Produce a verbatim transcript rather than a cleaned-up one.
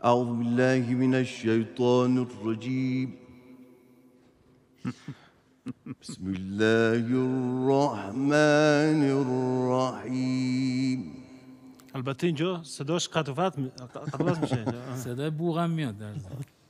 أعوذ بالله من الشيطان الرجيم بسم الله الرحمن الرحیم. البته اینجا صداش قطوت می... قطوت میشه. صدای بوغم میاد در ضمن.